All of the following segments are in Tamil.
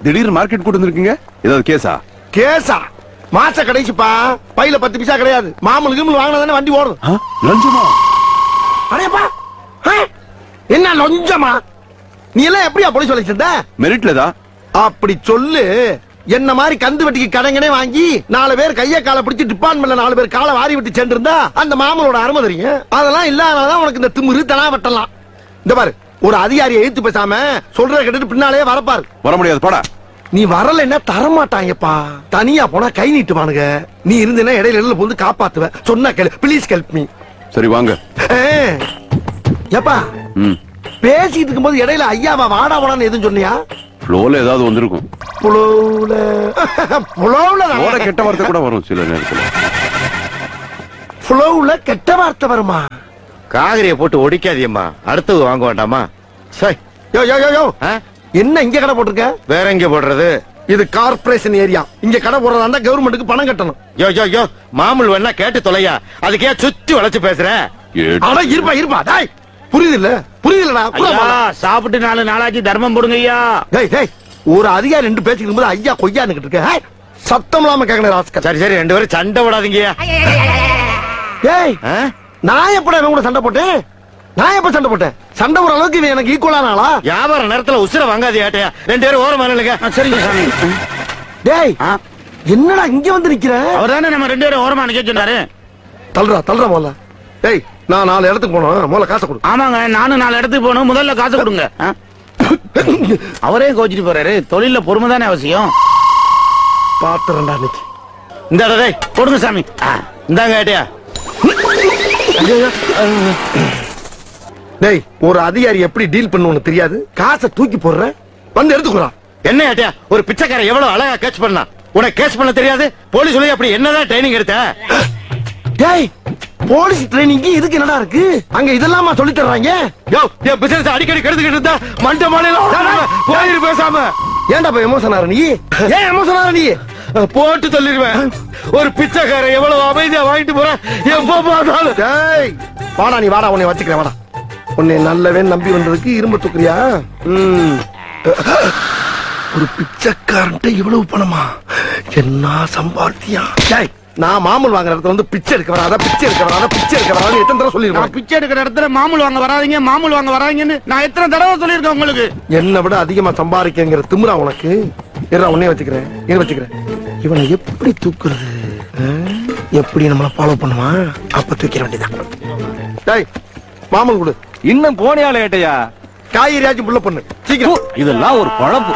திடீர்னு மார்க்கெட் கூட்டு வந்திருக்கீங்க, ஏதாவது கேஸா? கேசா? மாச கடைசிப்பா, பையில 10 பைசா கிடையாது. மாமூல் கிமூல் வாங்கினா வண்டி ஓடும். லஞ்சமா? அடேப்பா, என்ன லஞ்சமா? நீ எல்லாம் எப்படியா போலீஸ் வேலைக்கு சேர்ந்த? மெரிட்லதான். அப்படி சொல்லு. என்ன மாதிரி கந்து வெட்டிக்கு கடங்கனே வாங்கி 4 பேர் கைய காலை பிடிச்சி டிபார்ட்மெண்ட்ல 4 பேர் காலை வாரி விட்டு சென்று இருந்தா அந்த மாமலோட அருமை தெரியும். அதெல்லாம் இல்லாததான் உனக்கு இந்த திமிரு தனா வெட்டலாம். இந்த பாரு, ஒரு அதிகாரியை எழுத்து பேசாம சொல்றத கேட்டுட்டு பின்னாலே வரப்பாரு. வர முடியாது, போடா. நீ வரலன்னா தரமாட்டாங்கப்பா. தனியா போனா கை நீட்டுவானுங்க. நீ இருந்தேன்னா இடையில வந்து காப்பாத்துவ. சொன்னா கேளு, ப்ளீஸ் ஹெல்ப் மீ. சரி வாங்க. ஏப்பா, பேசிட்டு இருக்கும்போது இடையில ஐயாவா வாடா வாடான்னு எதுவும் சொன்னியா? ஃப்ளோல ஏதாவது வந்திருக்கும். புலவுல கெட்ட வார்த்தை கூட வரும் சில நேரத்துல. புலவுல கெட்ட வார்த்தை வருமா? காகரிய போட்டு ஒடிக்காதியம்மா, அடுத்தது வாங்க வேண்டாமா? சரி. யோ யோ யோ யோ, என்ன இங்க கடை போட்டிருக்க? வேற எங்க போடுறது? இது கார்ப்பரேஷன் ஏரியா. இங்க கடை போடுறதா இருந்தா கவர்மெண்ட்டுக்கு பணம் கட்டணும். யோ யோ யோ, மாமூல் வேணா கேட்டு தொலையா, அதுக்கே சுத்தி வளைச்சு பேசுற. அட இருப்பா இருப்பா, டேய் புரியுது இல்ல? புரியுதுலடா. சாப்பிட்டு 4 நாளாச்சு, தர்மம் போடுங்க ஐயா. டேய் டேய், ஒரு அதிகாரி 2 பேசிக்கும் போது ஐயா கொய்யான்னு இருக்க. சத்தம் இல்லாம கேட்கணும் ராஸ்கல். சரி சரி, 2 பேரும் சண்டை விடாதீங்க. டேய், நான் எப்படா இவன் கூட சண்டை போட்டேன்? நான் எப்ப சண்டை போட்டேன்? சண்டை ஒரு அளவுக்கு இவன் எனக்கு ஈக்குவலான ஆளா? வியாபார நேரத்துல உசுர வாங்காதே ஏட்டையா. 2 பேரும் ஓரமா நில்லுங்க. சரிங்க சாமி. டேய், என்னடா இங்க வந்து நிக்கிற? அவர்தானே நம்ம 2 பேரும் ஓரமா நிக்க சொன்னாரு. தள்ளுறா தள்ளுறா முதல்ல. டேய், நான் 4 இடத்துக்கு போனோம், முதல்ல காசை கொடு. ஆமாங்க, நானும் 4 இடத்துக்கு போகணும், முதல்ல காசு கொடுங்க. அவரே கோச்சிட்டு போறாரு. தொழில பொறுமை தானே அவசியம். பாத்துறேன்டா இன்னைக்கு. இந்த டேய் கொடுங்க சாமி. இந்தாங்க ஏட்டையா. டேய், ஒரு அதிகாரி எப்படி டீல் பண்ணுன்னு தெரியாது. காசை தூக்கி போடுற, வந்து எடுத்துக்கிறான். என்ன ஏட்டையா, ஒரு பிச்சைக்காரன் எவ்வளவு அழகா கேட்ச் பண்ணா, உனக்கு கேட்ச் பண்ண தெரியாது? போலீஸ் சொல்லி அப்படி என்னதான் ட்ரைனிங் எடுத்த? டேய், போலீஸ் ட்ரைனிங் இதுக்கு என்னடா இருக்கு? அங்க இதெல்லாமா சொல்லி தர்றாங்க? யோ, என் பிசினஸ் அடிக்கடி கெடுத்துக்கிட்டு இருந்தா மண்ட மாலையில போயிரு பேசாம. ஏன்டா போய் எமோஷன் ஆற நீ? ஏன் எமோஷன் ஆற நீ? போட்டு சொல்லிடுவேன். ஒரு பிச்சைக்காரன் எவ்வளவு அமைதியா வாங்கிட்டு போற, எப்ப பார்த்தாலும். டேய் வாடா, நீ வாடா, உன்னை வச்சுக்கிறேன் வாடா. உன்னை நல்லவே நம்பி வந்ததுக்கு இரும்பு தூக்குறியா? ஒரு பிச்சைக்காரன்ட்ட இவ்வளவு பணமா? என்ன சம்பாத்தியா? டேய், நான் மாமூல் வாங்குற இடத்துல வந்து பிச்சை எடுக்க வராத, பிச்சை எடுக்க வராத, பிச்சை எடுக்க வராத எத்தனை தடவை சொல்லிருக்கேன்? பிச்சை எடுக்கிற இடத்துல மாமூல் வாங்க வராதீங்க, மாமூல் வாங்க வராதீங்கன்னு நான் எத்தனை தடவை சொல்லியிருக்கேன் உங்களுக்கு? என்னை விட அதிகமா சம்பாதிக்கிற திமிரா உனக்கு? இருடா, உன்னைய வச்சுக்கிறேன், இங்க வச்சுக்கிறேன். இவனை எப்படி தூக்குறது? எப்படி நம்மள ஃபாலோ பண்ணுவான்? அப்ப தூக்கிற வேண்டியதான். டேய், மாமூல் கொடு. இன்னும் போனியால ஏட்டையா? காய்கறியாச்சும் புள்ள பண்ணு சீக்கிரம். இதெல்லாம் ஒரு பழப்பு.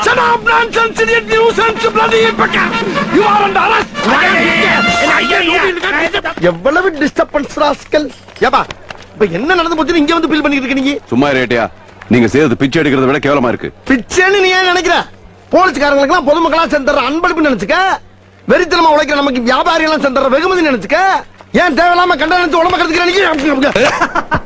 எவ்வளவு டிஸ்டர்பன்ஸ் ராஸ்கல். ஏப்பா, இப்ப என்ன நடந்து போச்சுன்னு இங்க வந்து ஃபீல் பண்ணிட்டு இருக்க நீங்க? சும்மா ரேட்டையா, நீங்க செய்யறது பிச்சை எடுக்கிறத விட கேவலமா இருக்கு. பிச்சைன்னு நீ ஏன் நினைக்கிற? போலீஸ்காரங்களுக்கு எல்லாம் பொதுமக்களா சென்ற அன்பளிப்பு நினைச்சுக்க. வெறித்தனமா உழைக்கிற நமக்கு வியாபாரிகள் எல்லாம் சென்ற வெகுமதி நினைச்சுக்க. ஏன் தேவையில்லாம கண்ட நினைச்சு உடம்பு கருத்துக்கிற நீங்க?